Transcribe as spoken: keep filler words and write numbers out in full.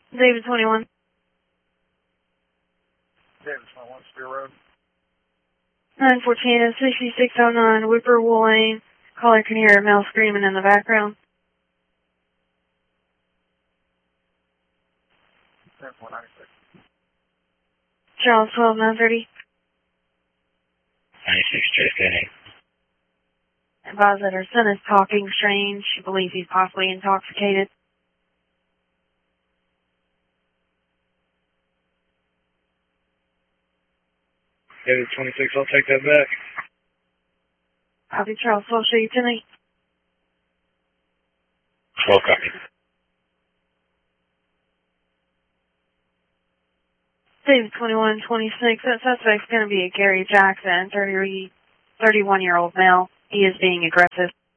David twenty-one. David twenty-one, Spear Road. nine fourteen and sixty-six oh nine, Whippoorwill Lane. Caller can hear a male screaming in the background. ten four ninety-six. Charles twelve nine thirty. ninety-six, J K. Advise that her son is talking strange. She believes he's possibly intoxicated. David twenty-six, I'll take that back. Copy, Charles twelve, show you tonight. twelve copy. David twenty-one twenty-six, that suspect's going to be a Gary Jackson, thirty, thirty-one-year-old male. He is being aggressive.